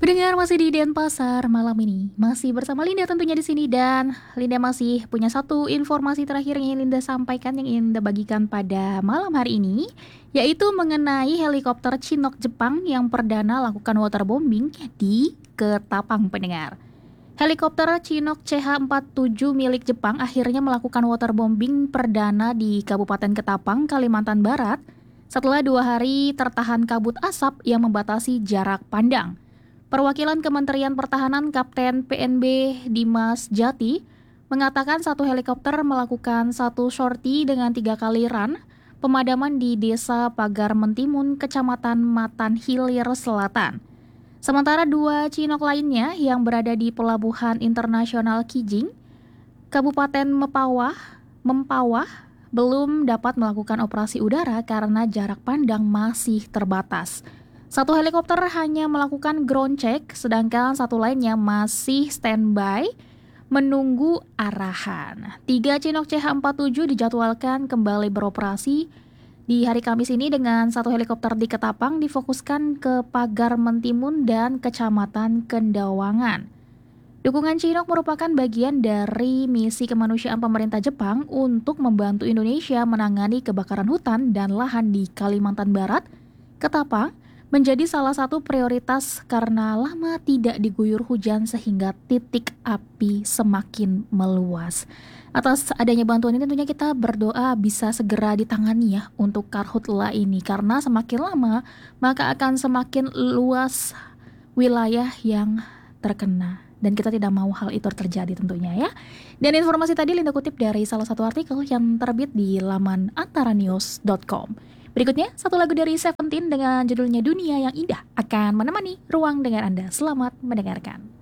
Pendengar masih di Denpasar malam ini, masih bersama Linda tentunya di sini, dan Linda masih punya satu informasi terakhir yang ingin Linda sampaikan, yang ingin Linda bagikan pada malam hari ini, yaitu mengenai helikopter Chinook Jepang yang perdana lakukan waterbombing di Ketapang, pendengar. Helikopter Chinook CH-47 milik Jepang akhirnya melakukan waterbombing perdana di Kabupaten Ketapang, Kalimantan Barat setelah 2 hari tertahan kabut asap yang membatasi jarak pandang. Perwakilan Kementerian Pertahanan Kapten PNB Dimas Jati mengatakan satu helikopter melakukan satu sortie dengan 3 kali run pemadaman di Desa Pagar Mentimun, Kecamatan Matan Hilir Selatan. Sementara 2 Chinook lainnya yang berada di Pelabuhan Internasional Kijing, Kabupaten Mempawah belum dapat melakukan operasi udara karena jarak pandang masih terbatas. Satu helikopter hanya melakukan ground check, sedangkan satu lainnya masih standby menunggu arahan. 3 Chinook CH-47 dijadwalkan kembali beroperasi di hari Kamis ini dengan satu helikopter di Ketapang difokuskan ke Pagar Mentimun dan Kecamatan Kendawangan. Dukungan Chinook merupakan bagian dari misi kemanusiaan pemerintah Jepang untuk membantu Indonesia menangani kebakaran hutan dan lahan di Kalimantan Barat. Ketapang menjadi salah satu prioritas karena lama tidak diguyur hujan sehingga titik api semakin meluas. Atas adanya bantuan ini tentunya kita berdoa bisa segera ditangani ya untuk karhutla ini, karena semakin lama maka akan semakin luas wilayah yang terkena, dan kita tidak mau hal itu terjadi tentunya ya. Dan informasi tadi Linda kutip dari salah satu artikel yang terbit di laman antaranews.com. Berikutnya, satu lagu dari Seventeen dengan judulnya Dunia yang Indah akan menemani ruang dengar Anda. Selamat mendengarkan.